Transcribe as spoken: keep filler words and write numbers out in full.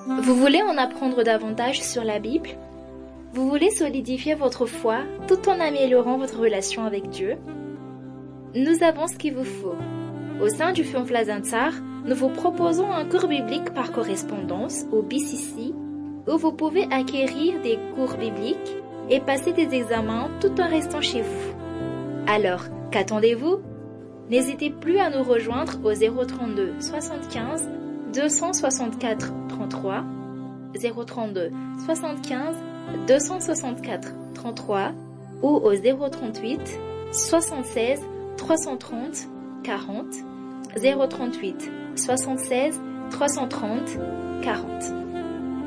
Vous voulez en apprendre davantage sur la Bible? Vous voulez solidifier votre foi tout en améliorant votre relation avec Dieu? Nous avons ce qu'il vous faut. Au sein du Fonds Plazentsar, nous vous proposons un cours biblique par correspondance au B C C où vous pouvez acquérir des cours bibliques et passer des examens tout en restant chez vous. Alors, qu'attendez-vous? N'hésitez plus à nous rejoindre au zéro trente-deux soixante-quinze deux cent soixante-quatre trente-trois, zéro trente-deux soixante-quinze deux cent soixante-quatre trente-trois ou au zéro trente-huit soixante-seize trois cent trente quarante, zéro trente-huit soixante-seize trois cent trente quarante.